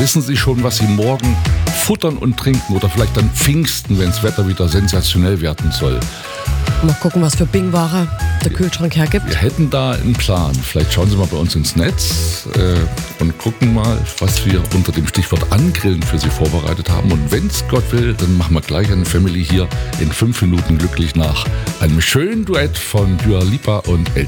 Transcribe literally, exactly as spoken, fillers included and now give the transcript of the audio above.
Wissen Sie schon, was Sie morgen futtern und trinken oder vielleicht an Pfingsten, wenn das Wetter wieder sensationell werden soll? Mal gucken, was für Bingware der Kühlschrank hergibt. Wir hätten da einen Plan. Vielleicht schauen Sie mal bei uns ins Netz äh, und gucken mal, was wir unter dem Stichwort Angrillen für Sie vorbereitet haben. Und wenn es Gott will, dann machen wir gleich eine Family hier in fünf Minuten glücklich nach einem schönen Duett von Dua Lipa und El